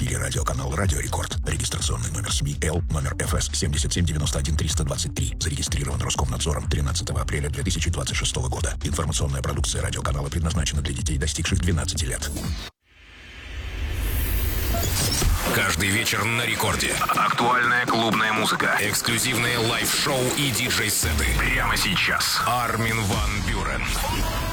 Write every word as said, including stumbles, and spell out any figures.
эфире радиоканал «Радио Рекорд». Регистрационный номер СМИ Л, номер эф эс семь семь девять один три два три. Зарегистрирован Роскомнадзором тринадцатого апреля две тысячи двадцать шестого года. Информационная продукция радиоканала предназначена для детей, достигших двенадцати лет. Каждый вечер на рекорде. Актуальная клубная музыка. Эксклюзивные лайв-шоу и диджей-сеты. Прямо сейчас. Армин ван Бюрен.